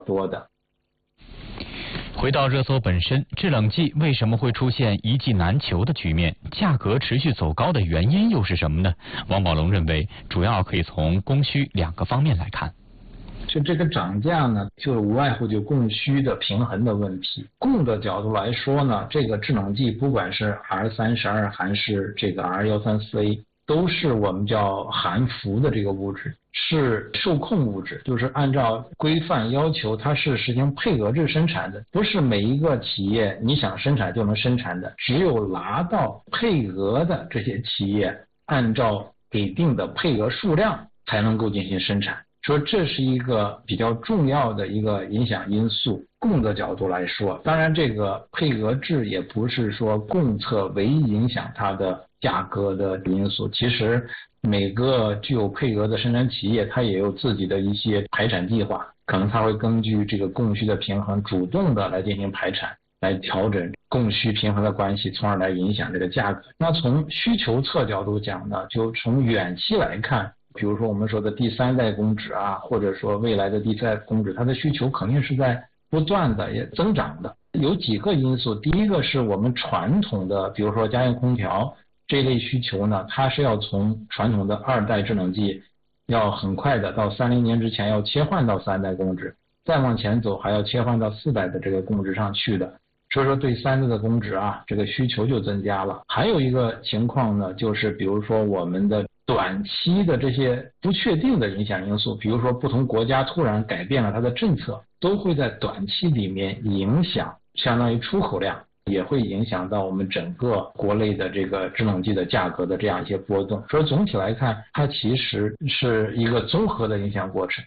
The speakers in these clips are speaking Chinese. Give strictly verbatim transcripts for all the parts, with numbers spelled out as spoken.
多的。 回到热搜本身，制冷剂为什么会出现一剂难求的局面？价格持续走高的原因又是什么呢？王宝龙认为，主要可以从供需两个方面来看。 就这个涨价呢，就无外乎就供需的平衡的问题。供的角度来说呢，这个制冷剂不管是 R 三十二 还是这个 R 一三四 A， 都是我们叫含氟的这个物质，是受控物质，就是按照规范要求，它是实行配额制生产的，不是每一个企业你想生产就能生产的，只有拿到配额的这些企业，按照给定的配额数量才能够进行生产。说这是一个比较重要的一个影响因素。供的角度来说，当然这个配额制也不是说供侧唯一影响它的价格的因素，其实每个具有配额的生产企业，它也有自己的一些排产计划，可能它会根据这个供需的平衡，主动的来进行排产，来调整供需平衡的关系，从而来影响这个价格。那从需求侧角度讲呢，就从远期来看，比如说我们说的第三代工纸啊，或者说未来的第四代工纸，它的需求肯定是在不断的也增长的。有几个因素，第一个是我们传统的，比如说家用空调这类需求呢，它是要从传统的二代制冷剂，要很快的到三零年之前要切换到三代工纸，再往前走还要切换到四代的这个工纸上去的。所以说对三代的工纸啊，这个需求就增加了。还有一个情况呢，就是比如说我们的短期的这些不确定的影响因素，比如说不同国家突然改变了它的政策，都会在短期里面影响相当于出口量，也会影响到我们整个国内的这个制冷剂的价格的这样一些波动。所以总体来看，它其实是一个综合的影响过程。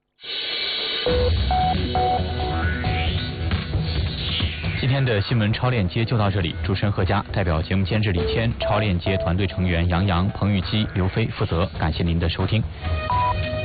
今天的新闻超链接就到这里，主持人贺佳代表节目监制李谦、超链接团队成员杨洋、彭玉基、刘飞负责，感谢您的收听。